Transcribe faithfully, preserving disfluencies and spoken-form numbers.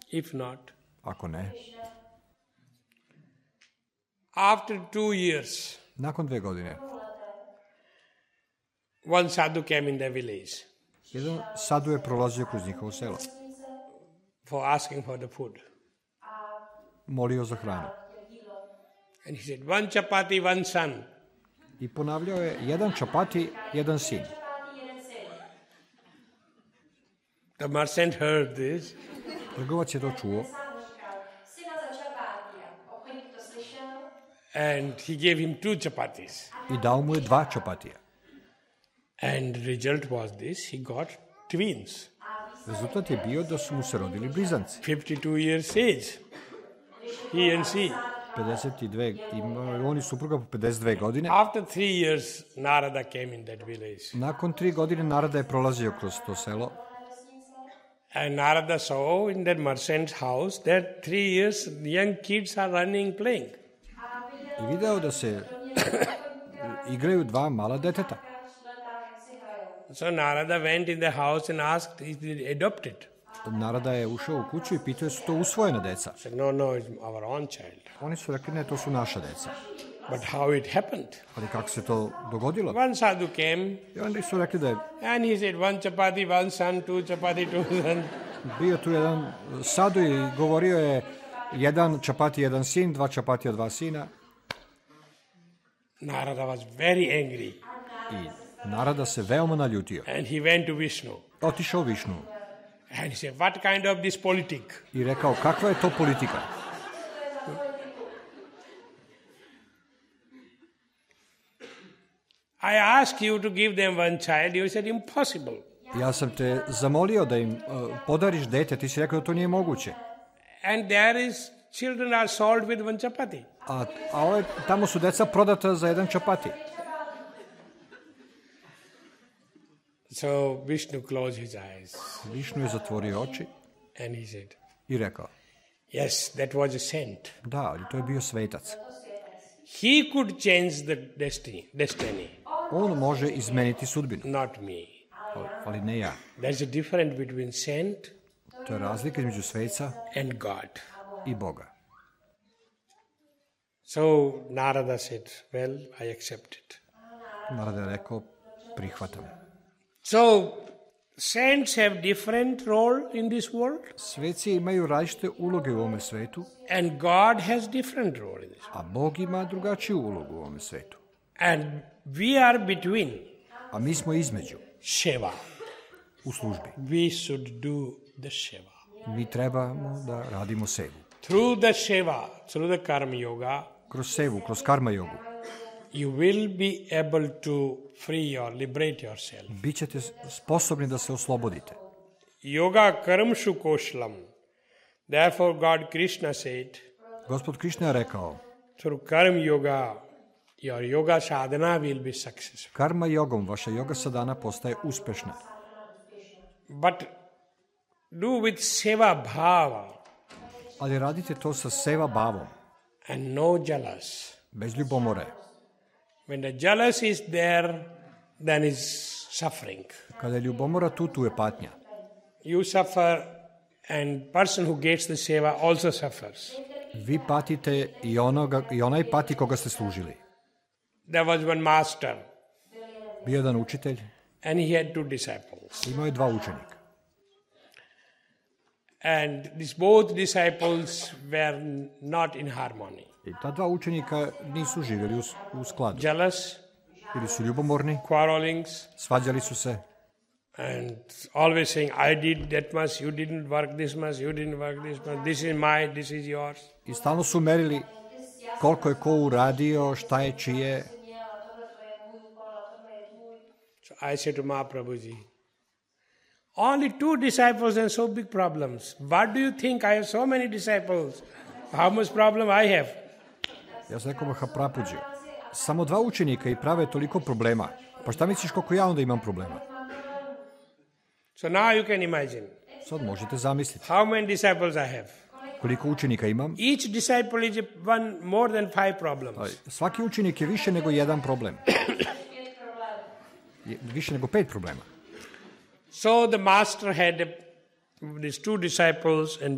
If not, ako ne, after two years, nakon dve godine, one sadhu came in the village jedan sadhu je prolazio kroz njihovo selo. for asking for the food. Molio za hranu. And he said, one chapati, one son. I ponavljao je jedan čapati, jedan sin. The merchant heard this. Trgovac je to čuo And he gave him two chapatis. i dao mu je dva čapatija. And the result was this, he got twins. Rezultat je bio da su mu se rodili blizanci. fifty-two years age. He and she. pedeset dve, imaju oni supruga po pedeset dve godine. After three years, Narada came in that village. Nakon tri godine Narada je prolazio kroz to selo And Narada saw in that merchant's house that three years young kids are running, playing. i video da se igraju dva mala deteta. So Narada went in the house and asked, is it adopted? Narada je ušao u kuću i pitao je su to usvojena deca. He said, no, no, it's our own child. Oni su rekli ne, to su naša deca. But how it happened? Ali kako se to dogodilo? One sadhu came I onda su rekli da je and he said, one chapati, one son, two chapati, two son. bio tu jedan sadhu i govorio je jedan čapati, jedan sin, dva čapatija, dva sina. Narada was very angry I Narada se veoma naljutio. and he went to Vishnu. Otišao Višnu And he said, what kind of this politic? i rekao kakva je to politika? I asked you to give them one child. You said, impossible. Ja sam te zamolio da im uh, podariš dete, ti si rekao da to nije moguće. And there is, children are sold with one chapati. A, a ove, tamo su deca prodata za jedan čapati. So Vishnu closed his eyes Višnu je zatvorio oči and he said, i rekao, yes, that was a saint. da, ali to je bio svetac. He could change the destiny, destiny, On može izmeniti sudbinu, not me. ali, ali ne ja. There's a difference between saint To je razlika između sveca and God. i Boga. So Narada said, well, I accept it. Narada je rekao, prihvatam. So saints have different role in this world Sveci imaju različite uloge u ovome svetu, and God has different role in this. a Bog ima drugačiju ulogu u ovome svetu. And we are between A mi smo između, Shiva. u službi. We should do the Shiva. Mi trebamo da radimo sevu. Through the Shiva, through the Karma Yoga, Kroz sevu, kroz karma jogu, you will be able to free or liberate yourself. bit ćete sposobni da se oslobodite. Yoga karmshu koshlam. Therefore God Krishna said, Gospod Krišna je rekao, through karma yoga, your yoga sadhana will be successful. karma jogom vaša joga sadhana postaje uspešna. But do with seva bhava Ali radite to sa seva bavom, and no jealous. bez ljubomore. When the jealous is there, then is suffering. Kada je ljubomora tu, tu je patnja. You suffer and person who gets the seva also suffers. Vi patite i, onoga, i onaj pati koga ste služili. There was one master Bio jedan učitelj, and he had two disciples. imao je dva učenika. And these both disciples were not in harmony. I ta dva učenika nisu živjeli u, u skladu. Jealous, Bili su ljubomorni, quarrelings, svađali su se and always saying, I did that much, you didn't work this much, you didn't work this much, this is mine, this is yours. i stalno su merili koliko je ko uradio, šta je čije. So I said to Mahaprabhuji, only two disciples and so big problems. What do you think? I have so many disciples. How much problem I have? Ja sam rekao Mahaprabhuji, samo dva učenika i prave toliko problema. Pa šta misliš koliko ja onda imam problema? So now you can imagine Sad možete zamisliti how many disciples I have. koliko učenika imam. Each disciple is one more than five problems. Svaki učenik je više nego jedan problem. Je više nego pet problema. So the master had these two disciples and